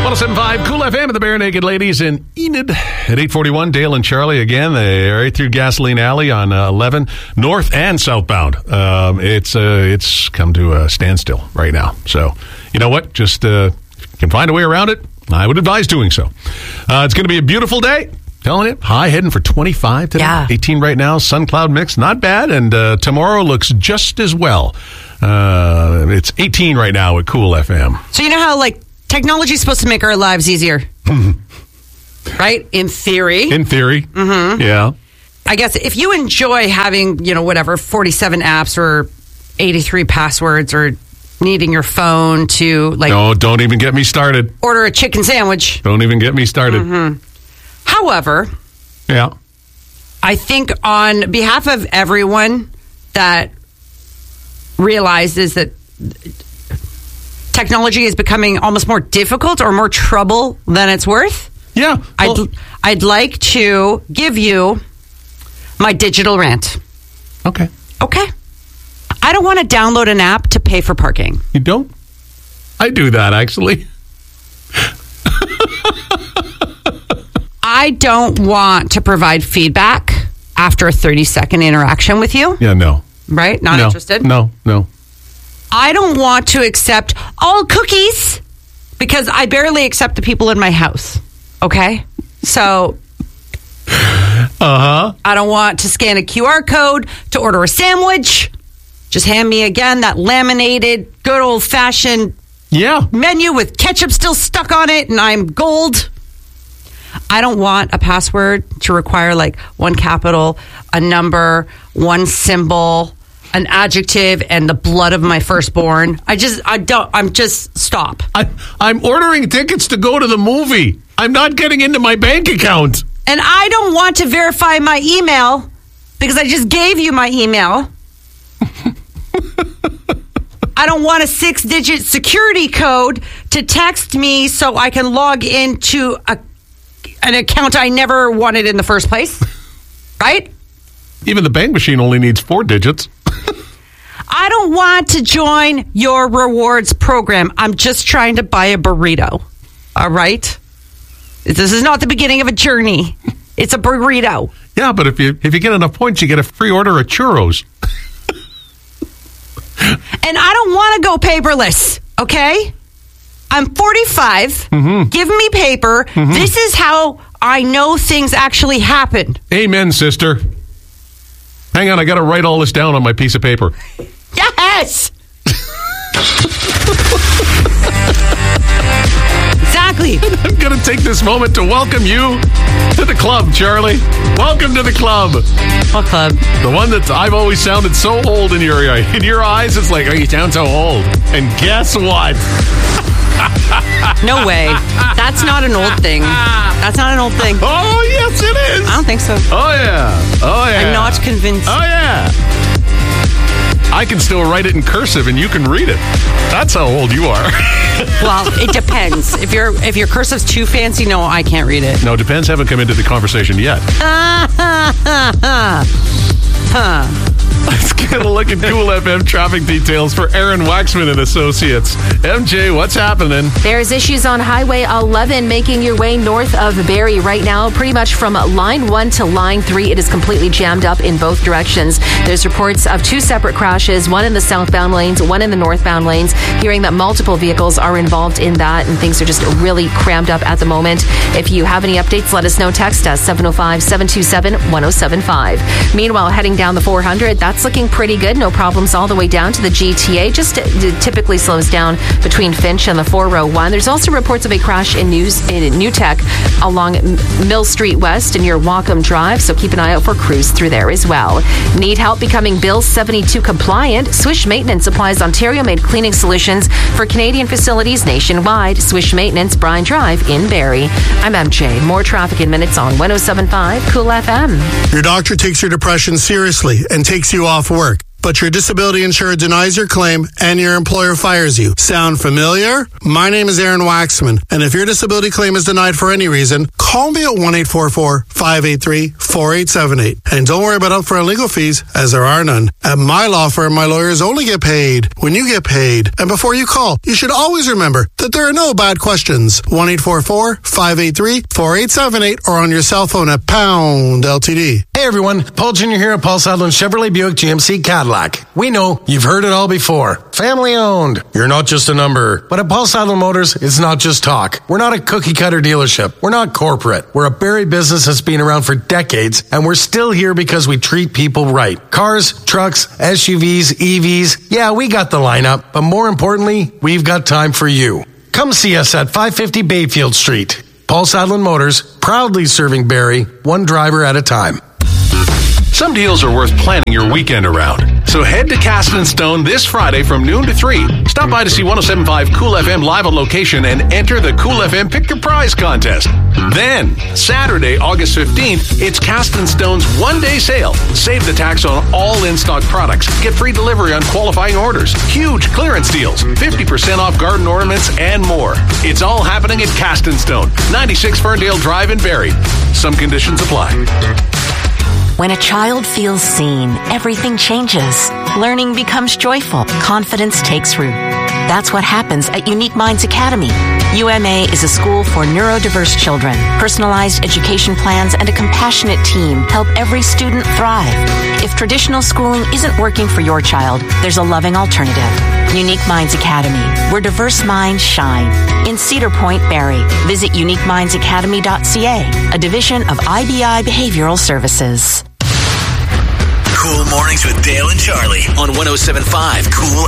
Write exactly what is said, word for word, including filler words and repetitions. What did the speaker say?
one oh seven point five Cool F M and the Bare Naked Ladies in Enid at eight forty-one. Dale and Charlie again. They're right through Gasoline Alley on uh, eleven, north and southbound. Um, it's uh, it's come to a standstill right now. So, you know what? Just uh, if you can find a way around it, I would advise doing so. Uh, it's going to be a beautiful day. Telling you, high heading for twenty-five today. Yeah. eighteen right now. Sun cloud mix, not bad. And uh, tomorrow looks just as well. Uh, it's eighteen right now at Cool F M. So you know how, like, technology is supposed to make our lives easier, right? In theory. In theory. Mm-hmm. Yeah. I guess if you enjoy having, you know, whatever, forty-seven apps or eighty-three passwords or needing your phone to, like... No, don't even get me started. Order a chicken sandwich. Don't even get me started. Mm-hmm. However... Yeah. I think on behalf of everyone that realizes that technology is becoming almost more difficult or more trouble than it's worth. Yeah. Well, I'd, I'd like to give you my digital rant. Okay. Okay. I don't want to download an app to pay for parking. You don't? I do that, actually. I don't want to provide feedback after a thirty-second interaction with you. Yeah, no. Right? Not no. interested? No, no. I don't want to accept all cookies because I barely accept the people in my house. Okay? So... Uh-huh. I don't want to scan a Q R code to order a sandwich. Just hand me again that laminated, good old-fashioned yeah. menu with ketchup still stuck on it and I'm gold. I don't want a password to require like one capital, a number, one symbol, an adjective, and the blood of my firstborn. I just, I don't, I'm just, stop. I, I'm ordering tickets to go to the movie. I'm not getting into my bank account. And I don't want to verify my email because I just gave you my email. I don't want a six-digit security code to text me so I can log into a, an account I never wanted in the first place. Right? Even the bank machine only needs four digits. I don't want to join your rewards program. I'm just trying to buy a burrito. All right? This is not the beginning of a journey. It's a burrito. Yeah, but if you if you get enough points, you get a free order of churros. And I don't want to go paperless, okay? I'm forty-five. Mm-hmm. Give me paper. Mm-hmm. This is how I know things actually happen. Amen, sister. Hang on, I got to write all this down on my piece of paper. Yes! Exactly. I'm going to take this moment to welcome you to the club, Charlie. Welcome to the club. What club? The one that I've always sounded so old in your in your eyes. It's like, oh, you sound so old. And guess what? No way. That's not an old thing. That's not an old thing. Oh, yes, it is. I don't think so. Oh, yeah. Oh, yeah. I'm not convinced. Oh, yeah. I can still write it in cursive and you can read it. That's how old you are. Well, it depends. If your if your cursive's too fancy, no, I can't read it. No, depends haven't come into the conversation yet. Huh. Let's get a look at Cool F M traffic details for Aaron Waxman and Associates. M J, what's happening? There's issues on Highway eleven making your way north of Barrie right now. Pretty much from line one to line three, it is completely jammed up in both directions. There's reports of two separate crashes, one in the southbound lanes, one in the northbound lanes. Hearing that multiple vehicles are involved in that and things are just really crammed up at the moment. If you have any updates, let us know. Text us seven oh five, seven two seven, one oh seven five. Meanwhile, heading down the four hundred, that's looking pretty good. No problems all the way down to the G T A. Just it typically slows down between Finch and the four oh one. There's also reports of a crash in News in New Tech along Mill Street West near Wacom Drive, so keep an eye out for crews through there as well. Need help becoming Bill seventy-two compliant? Swish Maintenance supplies Ontario-made cleaning solutions for Canadian facilities nationwide. Swish Maintenance, Bryan Drive in Barrie. I'm M J. More traffic in minutes on one oh seven point five Cool F M. Your doctor takes your depression seriously and takes you off work. but your disability insurer denies your claim and your employer fires you. Sound familiar? My name is Aaron Waxman, and if your disability claim is denied for any reason, call me at one eight four four, five eight three, four eight seven eight. And don't worry about upfront legal fees, as there are none. At my law firm, my lawyers only get paid when you get paid. And before you call, you should always remember that there are no bad questions. one eight four four, five eight three, four eight seven eight or on your cell phone at pound L T D. Hey everyone, Paul Junior here at Paul Sadlin Chevrolet Buick G M C Cadillac. We know you've heard it all before. Family owned. You're not just a number. But at Paul Sadlin Motors, it's not just talk. We're not a cookie cutter dealership. We're not corporate. We're a Barrie business that's been around for decades, and we're still here because we treat people right. Cars, trucks, S U Vs, E Vs, yeah, we got the lineup, but more importantly, we've got time for you. Come see us at five fifty Bayfield Street. Paul Sadlin Motors, proudly serving Barrie, one driver at a time. Some deals are worth planning your weekend around. So head to Caston Stone this Friday from noon to three. Stop by to see one oh seven point five Cool F M live on location and enter the Cool F M Pick Your Prize contest. Then, Saturday, August fifteenth, it's Caston Stone's one-day sale. Save the tax on all in-stock products. Get free delivery on qualifying orders. Huge clearance deals. fifty percent off garden ornaments and more. It's all happening at Caston Stone, ninety-six Ferndale Drive in Barrie. Some conditions apply. When a child feels seen, everything changes. Learning becomes joyful. Confidence takes root. That's what happens at Unique Minds Academy. U M A is a school for neurodiverse children. Personalized education plans and a compassionate team help every student thrive. If traditional schooling isn't working for your child, there's a loving alternative. Unique Minds Academy, where diverse minds shine. In Cedar Point, Barrie. Visit unique minds academy dot c a, a division of I B I Behavioral Services. Cool Mornings with Dale and Charlie on one oh seven point five Cool